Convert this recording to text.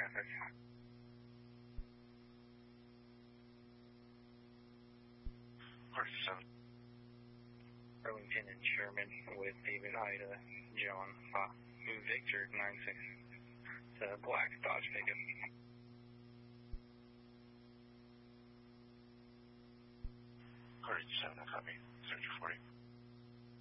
traffic. North 7. Arlington and Sherman with David Ida, John Victor 96. Black Dodge pickup.